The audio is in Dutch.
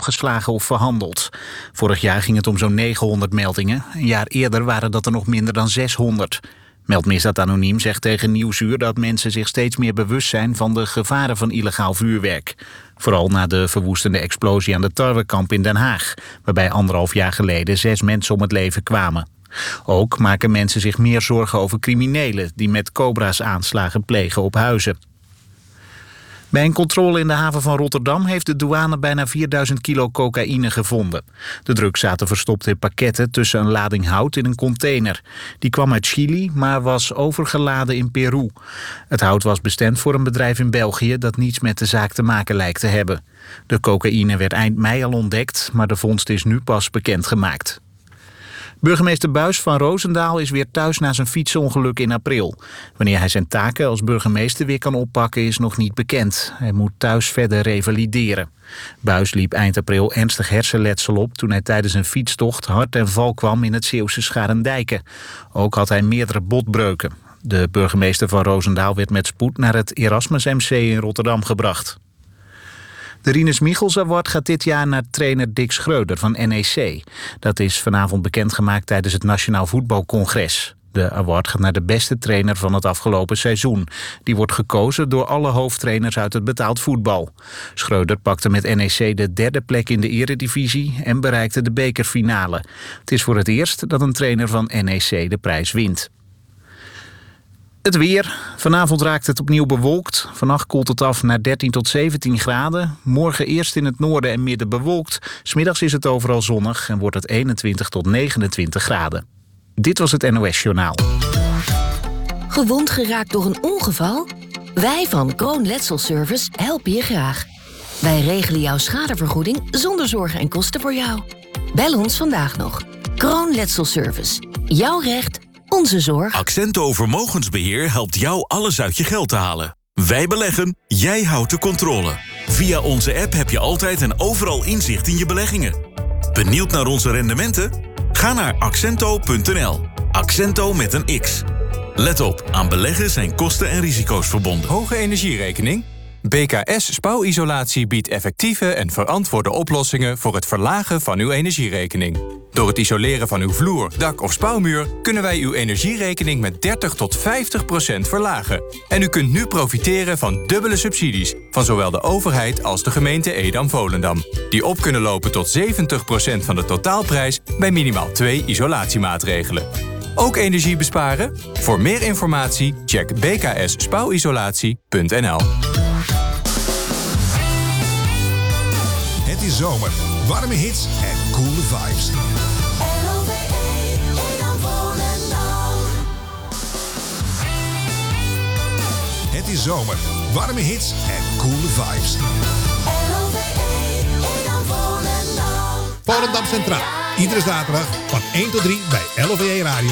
opgeslagen of verhandeld. Vorig jaar ging het om zo'n 900 meldingen. Een jaar eerder waren dat er nog minder dan 600. Meld Misdaad Anoniem zegt tegen Nieuwsuur dat mensen zich steeds meer bewust zijn van de gevaren van illegaal vuurwerk. Vooral na de verwoestende explosie aan de Tarwekamp in Den Haag, waarbij 1,5 jaar geleden 6 mensen om het leven kwamen. Ook maken mensen zich meer zorgen over criminelen die met cobra's aanslagen plegen op huizen. Bij een controle in de haven van Rotterdam heeft de douane bijna 4000 kilo cocaïne gevonden. De drugs zaten verstopt in pakketten tussen een lading hout in een container. Die kwam uit Chili, maar was overgeladen in Peru. Het hout was bestemd voor een bedrijf in België dat niets met de zaak te maken lijkt te hebben. De cocaïne werd eind mei al ontdekt, maar de vondst is nu pas bekendgemaakt. Burgemeester Buys van Roosendaal is weer thuis na zijn fietsongeluk in april. Wanneer hij zijn taken als burgemeester weer kan oppakken is nog niet bekend. Hij moet thuis verder revalideren. Buys liep eind april ernstig hersenletsel op toen hij tijdens een fietstocht hard ten val kwam in het Zeeuwse Scharendijke. Ook had hij meerdere botbreuken. De burgemeester van Roosendaal werd met spoed naar het Erasmus MC in Rotterdam gebracht. De Rinus Michels Award gaat dit jaar naar trainer Dick Schreuder van NEC. Dat is vanavond bekendgemaakt tijdens het Nationaal Voetbalcongres. De award gaat naar de beste trainer van het afgelopen seizoen. Die wordt gekozen door alle hoofdtrainers uit het betaald voetbal. Schreuder pakte met NEC de 3e plek in de eredivisie en bereikte de bekerfinale. Het is voor het eerst dat een trainer van NEC de prijs wint. Het weer. Vanavond raakt het opnieuw bewolkt. Vannacht koelt het af naar 13 tot 17 graden. Morgen eerst in het noorden en midden bewolkt. 's Middags is het overal zonnig en wordt het 21 tot 29 graden. Dit was het NOS Journaal. Gewond geraakt door een ongeval? Wij van Kroon Letselservice helpen je graag. Wij regelen jouw schadevergoeding zonder zorgen en kosten voor jou. Bel ons vandaag nog. Kroon Letselservice. Jouw recht, onze zorg. Accento Vermogensbeheer helpt jou alles uit je geld te halen. Wij beleggen, jij houdt de controle. Via onze app heb je altijd en overal inzicht in je beleggingen. Benieuwd naar onze rendementen? Ga naar accento.nl. Accento met een X. Let op, aan beleggen zijn kosten en risico's verbonden. Hoge energierekening? BKS Spouwisolatie biedt effectieve en verantwoorde oplossingen voor het verlagen van uw energierekening. Door het isoleren van uw vloer, dak of spouwmuur kunnen wij uw energierekening met 30 tot 50% verlagen. En u kunt nu profiteren van dubbele subsidies van zowel de overheid als de gemeente Edam-Volendam. Die op kunnen lopen tot 70% van de totaalprijs bij minimaal 2 isolatiemaatregelen. Ook energie besparen? Voor meer informatie check bksspouwisolatie.nl. Het is zomer, warme hits en coole vibes. Het is zomer, warme hits en coole vibes. Volendam Centraal. Iedere zaterdag van 1 tot 3 bij LOVE Radio